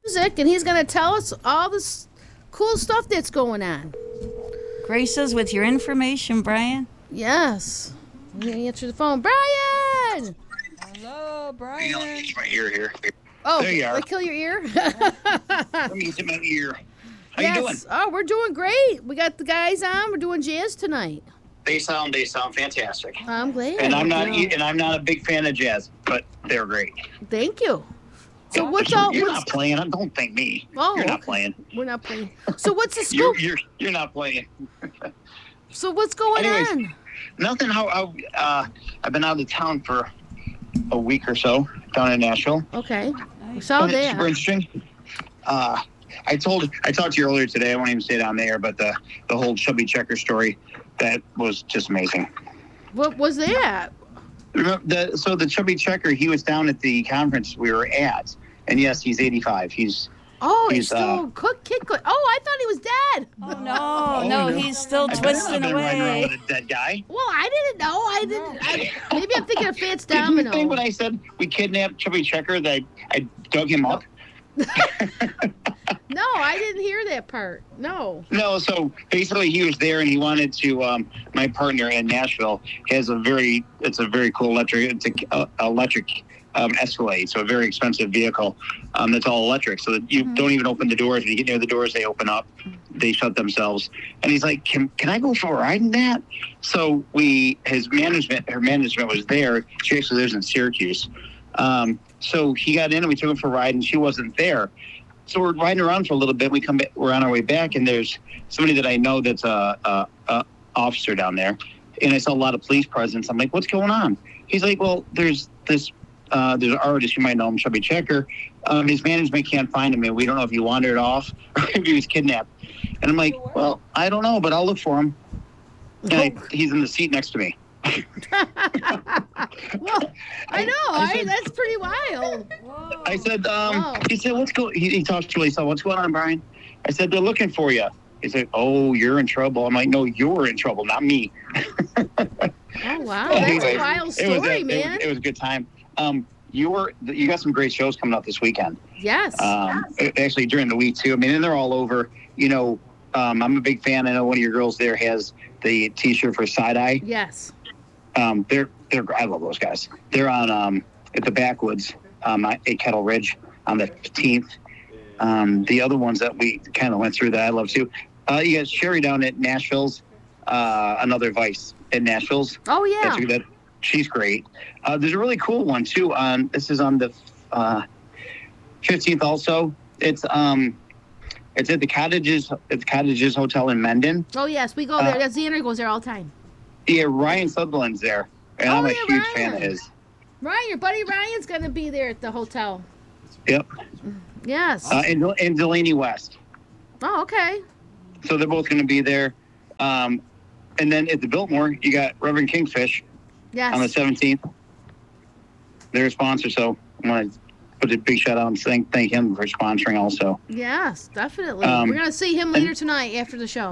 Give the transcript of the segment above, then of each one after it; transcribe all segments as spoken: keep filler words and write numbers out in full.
music, and he's going to tell us all this cool stuff that's going on. Grace us with your information, Brian. Yes. I'm going to answer the phone. Brian! Hello, Brian. It's my ear here. Oh, there you are. Did I kill your ear? Let me get my ear. How yes. you doing? Oh, we're doing great. We got the guys on. We're doing jazz tonight. They sound they sound fantastic. I'm glad. And I'm not and I'm not a big fan of jazz, but they're great. Thank you. So Yeah, what's you're, all? You're what's, not playing. Don't thank me. Oh, you're not okay. playing. We're not playing. So what's the You're, scoop? you're you're not playing. So what's going Anyways, on? Nothing. How, how uh, I've been out of town for a week or so down in Nashville. Okay. We saw It's that. super interesting. Uh, I told I talked to you earlier today. I won't even say it on there, but the the whole Chubby Checker story, that was just amazing. What was that? Remember the, so the Chubby Checker, he was down at the conference we were at, and yes, he's eighty-five. He's Oh, he's, he's still uh, cook kid cook. Oh, I thought he was dead. Oh, no, no, he's still I bet twisting I've been riding around away. with a dead guy. Well, I didn't know. I didn't. I, maybe I'm thinking of Fats Did you Domino. think when I said we kidnapped Chubby Checker that I, I dug him up? No, I didn't hear that part. No. No, so basically he was there and he wanted to, um, my partner in Nashville has a very, it's a very cool electric, it's a uh, electric um, Escalade, so a very expensive vehicle um, that's all electric. So that you mm-hmm. don't even open the doors. When you get near the doors, they open up, they shut themselves. And he's like, can, can I go for a ride in that? So we, his management, her management was there. She actually lives in Syracuse. Um, so he got in and we took him for a ride and she wasn't there. So we're riding around for a little bit. We come back, we're on our way back, and there's somebody that I know that's a, a, a officer down there, and I saw a lot of police presence. I'm like, what's going on? He's like, well, there's this, uh, there's an artist, you might know him, Chubby Checker. Um, his management can't find him, and we don't know if he wandered off or if he was kidnapped. And I'm like, well, I don't know, but I'll look for him. And I, he's in the seat next to me. Well, I know. I, I said, that's pretty wild. Whoa. I said, um, Whoa. he said, what's going he, he talked to me. He said, what's going on, Brian? I said, they're looking for you. He said, oh, you're in trouble. I'm like, no, you're in trouble, not me. Oh, wow. That's anyway, a wild story, it was a, man. It was, it was a good time. Um, you were, you got some great shows coming up this weekend. Yes. Um, yes. Actually, during the week, too. I mean, and they're all over. You know, um, I'm a big fan. I know one of your girls there has the T-shirt for Side Eye. Yes. Um, they're they're I love those guys. They're on um, at the Backwoods um, at Kettle Ridge on the fifteenth. Um, the other ones that we kind of went through that I love too. Uh, you got Sherry down at Nashville's, uh, another Vice at Nashville's. Oh yeah, That's, that, she's great. Uh, there's a really cool one too. On this is on the uh, fifteenth also. It's um, it's at the Cottages at the Cottages Hotel in Mendon. Oh yes, we go there. Uh, That's Xander goes there all the time. Yeah, Ryan Sutherland's there, and oh, I'm a yeah, huge Ryan. fan of his. Ryan, your buddy Ryan's going to be there at the hotel. Yep. Yes. Uh, and, and Delaney West. Oh, okay. So they're both going to be there. Um, and then at the Biltmore, you got Reverend Kingfish yes. on the seventeenth. They're a sponsor, so I want to put a big shout out and thank, thank him for sponsoring also. Yes, definitely. Um, We're going to see him later and, tonight after the show.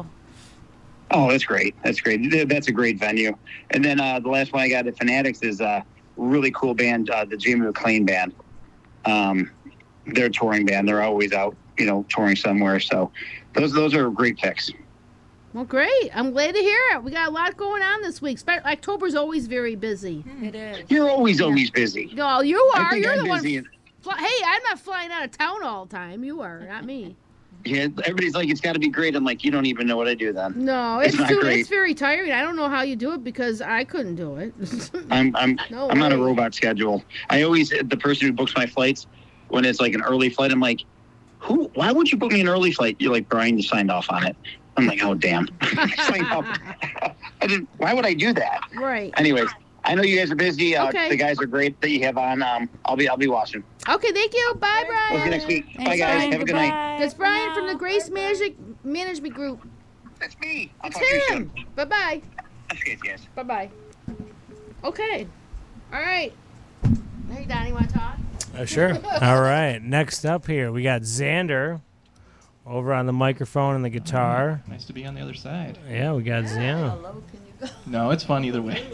Oh, that's great. That's great. That's a great venue. And then uh, the last one I got at Fanatics is a really cool band, uh, the Jamie McLean Band. Um, they're a touring band. They're always out, you know, touring somewhere. So those those are great picks. Well, great. I'm glad to hear it. We got a lot going on this week. October's always very busy. It is. You're always, yeah. always busy. No, you are. You're I'm the busy. one. Fl- hey, I'm not flying out of town all the time. You are, not me. Yeah, everybody's like, it's got to be great. I'm like, you don't even know what I do then. No, it's, it's not too, great. It's very tiring. I don't know how you do it because I couldn't do it. I'm I'm no I'm way. on a robot schedule. I always the person who books my flights when it's like an early flight. I'm like, who? Why would you book me an early flight? You're like, Brian, you signed off on it. I'm like, oh damn, I signed off. I didn't. Why would I do that? Right. Anyways, I know you guys are busy. Uh, okay. The guys are great that you have on. Um, I'll be I'll be watching. Okay, thank you. Bye, Brian. We'll see you next week. Thanks, Bye, guys. Brian. Have a good Goodbye. night. That's Brian from the Grace Magic Management Group. That's me. I'll it's talk to you him. soon. Bye bye. That's good, yes. Bye bye. Okay. All right. Hey, Donnie, want to talk? Uh, sure. All right. Next up here, we got Xander over on the microphone and the guitar. Nice to be on the other side. Yeah, we got Xander. Hello, can you go? No, it's fun either way.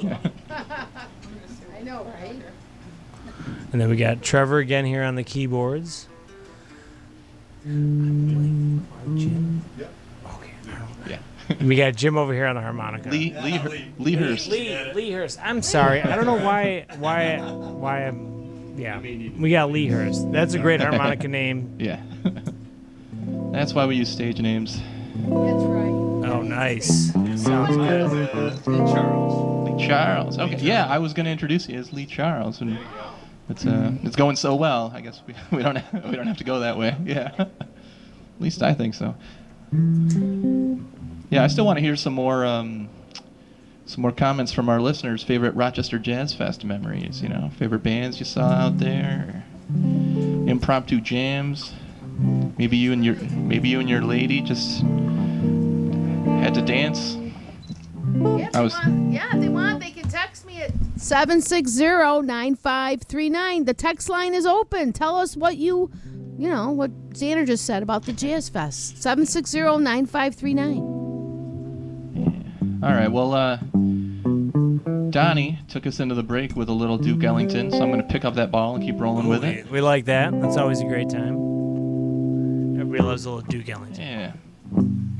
I know, right? And then we got Trevor again here on the keyboards. Yeah. We got Jim over here on the harmonica. Lee Lee Hur- Lee Hurst. Lee, Lee Hurst. I'm sorry. I don't know why why why I'm yeah. We got Lee Hurst. That's a great harmonica name. Yeah. That's why we use stage names. That's right. Oh, nice. Sounds good. Lee Charles. Okay. Yeah, I was going to introduce you as Lee Charles, and it's uh it's going so well. I guess we we don't have, we don't have to go that way. Yeah. At least I think so. Yeah, I still want to hear some more um, some more comments from our listeners. Favorite Rochester Jazz Fest memories, you know, favorite bands you saw out there, impromptu jams. Maybe you and your maybe you and your lady just had to dance. Yeah, if I they was- want, yeah, if they want, they can text me at seven six zero, nine five three nine. The text line is open. Tell us what you, you know, what Xander just said about the Jazz Fest. seven six zero, nine five three nine. All right. Well, uh, Donnie took us into the break with a little Duke Ellington, so I'm going to pick up that ball and keep rolling with it. We like that. That's always a great time. Everybody loves a little Duke Ellington. Yeah.